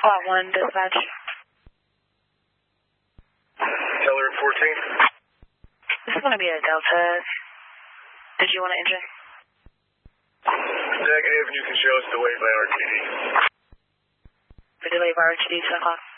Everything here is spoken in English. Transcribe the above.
Plot 1, dispatch. Teller at 14. This is going to be a Delta. Did you want to enter? Negative, you can show us the way by RTD. The delay by RTD, 10 o'clock.